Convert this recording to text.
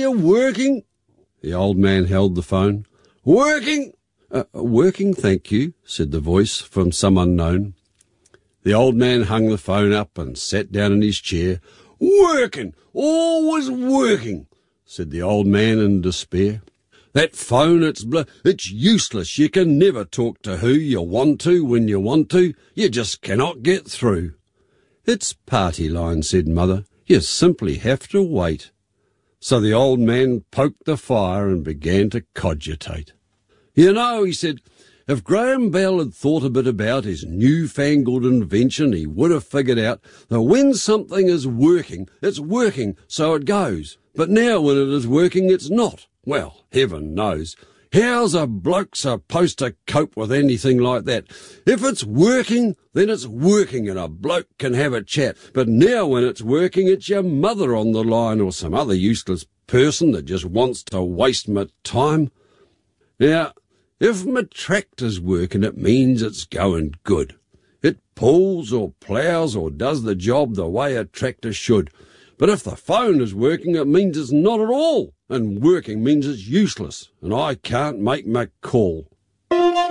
you working?" The old man held the phone. "Working?" "Working, thank you," said the voice from some unknown. The old man hung the phone up and sat down in his chair. "Working, always working," said the old man in despair. "That phone, it's useless. You can never talk to who you want to when you want to. You just cannot get through." "It's party line," said Mother. "You simply have to wait." So the old man poked the fire and began to cogitate. "You know," he said, "if Graham Bell had thought a bit about his newfangled invention, he would have figured out that when something is working, it's working, so it goes. But now when it is working, it's not. Well, heaven knows. How's a bloke supposed to cope with anything like that? If it's working, then it's working and a bloke can have a chat. But now when it's working, it's your mother on the line or some other useless person that just wants to waste my time. Now, if my tractor's working, it means it's going good. It pulls or ploughs or does the job the way a tractor should. But if the phone is working, it means it's not at all. And working means it's useless, and I can't make my call."